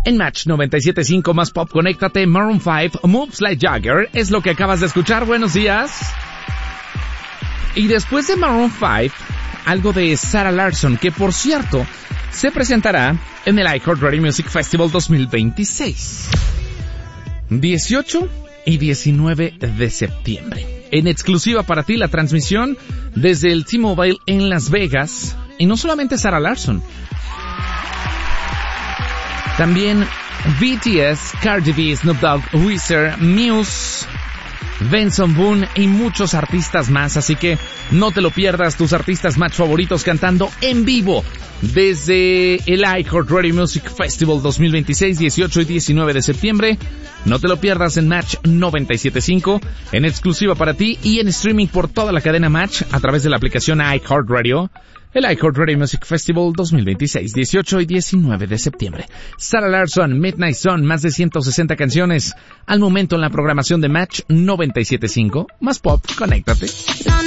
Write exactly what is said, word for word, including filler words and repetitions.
En Match noventa y siete punto cinco más pop, conéctate, Maroon cinco, Moves Like Jagger, es lo que acabas de escuchar. Buenos días. Y después de Maroon cinco, algo de Sarah Larsson, que por cierto, se presentará en el iHeartRadio Music Festival dos mil veintiséis. dieciocho y diecinueve de septiembre. En exclusiva para ti la transmisión desde el T-Mobile en Las Vegas. Y no solamente Sarah Larsson, también B T S, Cardi B, Snoop Dogg, Weezer, Muse, Benson Boone y muchos artistas más. Así que no te lo pierdas, tus artistas Match favoritos cantando en vivo desde el iHeartRadio Music Festival dos mil veintiséis, dieciocho y diecinueve de septiembre. No te lo pierdas en Match noventa y siete punto cinco, en exclusiva para ti y en streaming por toda la cadena Match a través de la aplicación iHeartRadio. El iHeartRadio Music Festival dos mil veintiséis, dieciocho y diecinueve de septiembre. Sarah Larsson, Midnight Sun, más de ciento sesenta canciones al momento en la programación de Match noventa y siete punto cinco. Más pop, conéctate.